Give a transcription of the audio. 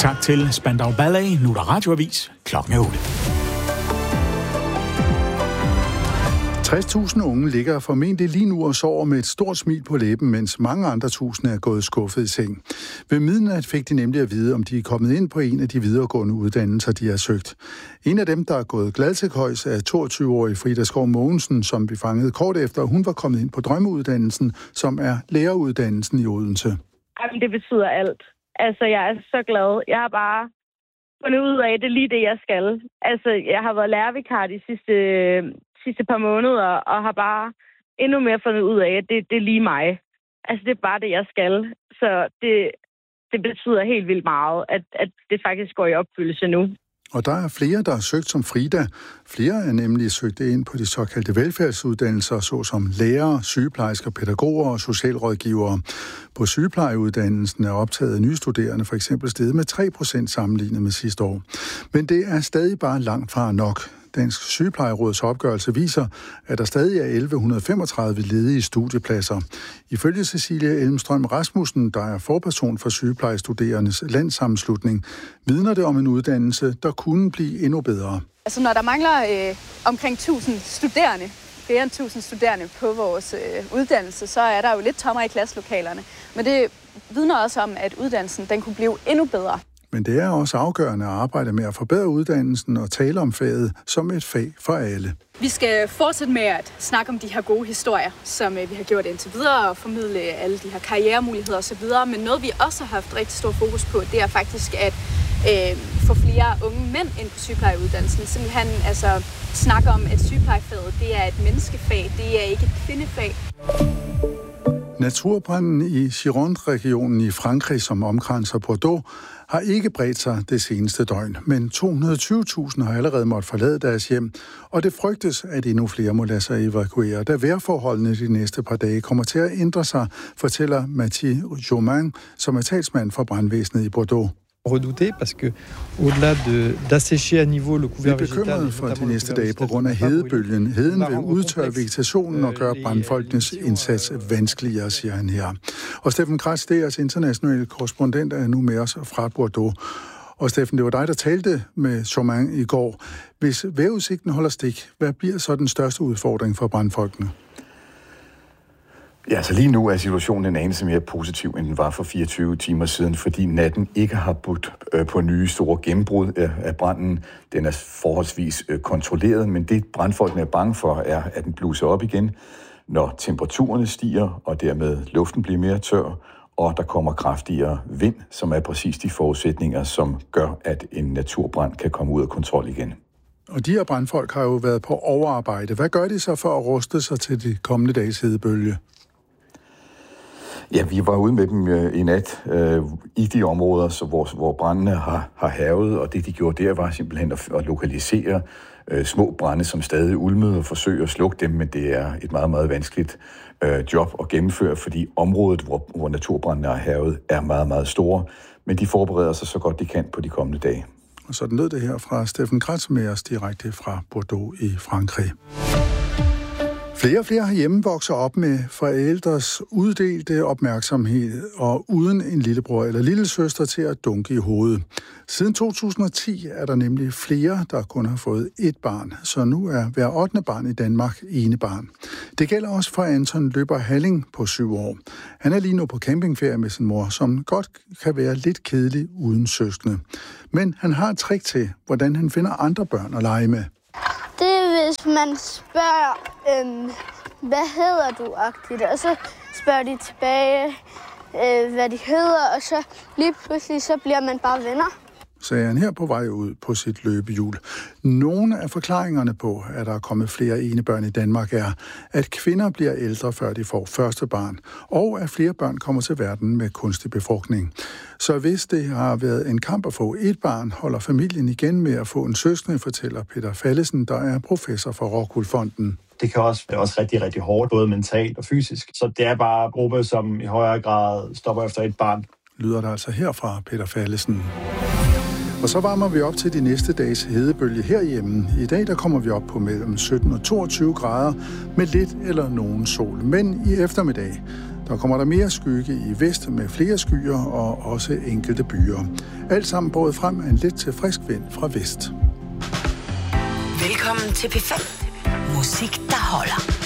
Tak til Spandau Ballet. Nu er der radioavis klokken 8. 60.000 unge ligger formentlig lige nu og sover med et stort smil på læben, mens mange andre tusinde er gået skuffet i seng. Ved midnat fik de nemlig at vide, om de er kommet ind på en af de videregående uddannelser, de har søgt. En af dem, der er gået glad til højs, er 22-årige Frida Skov Mogensen, som vi fangede kort efter. Hun var kommet ind på drømmeuddannelsen, som er læreruddannelsen i Odense. Jamen, det betyder alt. Altså, jeg er så glad. Jeg har bare fundet ud af, at det er lige det, jeg skal. Altså, jeg har været lærervikar de sidste par måneder, og har bare endnu mere fundet ud af, at det er lige mig. Altså, det er bare det, jeg skal. Så det betyder helt vildt meget, at det faktisk går i opfyldelse nu. Og der er flere, der har søgt som Frida. Flere er nemlig søgt ind på de såkaldte velfærdsuddannelser, såsom lærere, sygeplejersker, pædagoger og socialrådgivere. På sygeplejeuddannelsen er optaget af nye studerende for eksempel steget med 3% sammenlignet med sidste år. Men det er stadig bare langt fra nok. Dansk Sygeplejeråds opgørelse viser, at der stadig er 1135 ledige studiepladser. Ifølge Cecilia Elmstrøm Rasmussen, der er forperson for Sygeplejestuderendes Landssammenslutning, vidner det om en uddannelse, der kunne blive endnu bedre. Altså når der mangler omkring 1000 studerende, flere end 1000 studerende på vores uddannelse, så er der jo lidt tommere i klasselokalerne. Men det vidner også om, at uddannelsen den kunne blive endnu bedre. Men det er også afgørende at arbejde med at forbedre uddannelsen og tale om faget som et fag for alle. Vi skal fortsætte med at snakke om de her gode historier, som vi har gjort indtil videre, og formidle alle de her karrieremuligheder osv. Men noget, vi også har haft rigtig stor fokus på, det er faktisk at få flere unge mænd ind på sygeplejeuddannelsen. Simpelthen altså snakke om, at sygeplejefaget det er et menneskefag, det er ikke et kvindefag. Naturbranden i Gironde-regionen i Frankrig, som omkranser Bordeaux, har ikke bredt sig det seneste døgn, men 220.000 har allerede måttet forlade deres hjem, og det frygtes, at endnu flere må lade sig evakuere, da vejrforholdene de næste par dage kommer til at ændre sig, fortæller Mathieu Jomain, som er talsmand for brandvæsenet i Bordeaux. Redouté parce que au-delà d'assécher à niveau le couvert végétal. Vi er bekymrede for de næste dage på grund af hedebølgen. Heden vil udtørre vegetationen og gøre brandfolkenes indsats vanskeligere, siger han her. Og Steffen Kratz, deres internationale korrespondent, er nu med os fra Bordeaux. Og Steffen, det var dig, der talte med Chauvin i går. Hvis vejrudsigten holder stik, hvad bliver så den største udfordring for brandfolkene? Ja, så lige nu er situationen en anelse mere positiv, end den var for 24 timer siden, fordi natten ikke har budt på nye store gennembrud af branden. Den er forholdsvis kontrolleret, men det brandfolkene er bange for, er, at den blusser op igen, når temperaturerne stiger, og dermed luften bliver mere tør, og der kommer kraftigere vind, som er præcis de forudsætninger, som gør, at en naturbrand kan komme ud af kontrol igen. Og de her brandfolk har jo været på overarbejde. Hvad gør de så for at ruste sig til de kommende dages hedebølge? Ja, vi var ude med dem i nat i de områder, så hvor brændene har hærget, og det de gjorde der var simpelthen at lokalisere små brande, som stadig ulmede og forsøge at slukke dem, men det er et meget, meget vanskeligt job at gennemføre, fordi området, hvor naturbrændene har hærget, er meget, meget store, men de forbereder sig så godt de kan på de kommende dage. Og så lød det her fra Steffen Kratz med os direkte fra Bordeaux i Frankrig. Flere og flere herhjemme vokser op med forældres uddelte opmærksomhed og uden en lillebror eller lillesøster til at dunke i hovedet. Siden 2010 er der nemlig flere, der kun har fået ét barn, så nu er hver 8. barn i Danmark enebarn. Det gælder også for Anton Løber Halling på 7 år. Han er lige nu på campingferie med sin mor, som godt kan være lidt kedelig uden søskende. Men han har et trick til, hvordan han finder andre børn at lege med. Det er, hvis man spørger, hvad hedder du-agtigt, og så spørger de tilbage, hvad de hedder, og så lige pludselig så bliver man bare venner. Sagde han her på vej ud på sit løbehjul. Nogle af forklaringerne på, at der er kommet flere enebørn i Danmark, er, at kvinder bliver ældre, før de får første barn, og at flere børn kommer til verden med kunstig befrugtning. Så hvis det har været en kamp at få et barn, holder familien igen med at få en søskende, fortæller Peter Fallesen, der er professor for Rockwool Fonden. Det kan også være rigtig, rigtig hårdt, både mentalt og fysisk. Så det er bare en gruppe, som i højere grad stopper efter et barn. Lyder der altså herfra, Peter Fallesen. Og så varmer vi op til de næste dages hedebølge herhjemme. I dag der kommer vi op på mellem 17 og 22 grader med lidt eller nogen sol. Men i eftermiddag, Der kommer der mere skygge i vest med flere skyer og også enkelte byer. Alt sammen båret frem af en lidt til frisk vind fra vest. Velkommen til P5. Musik, der holder.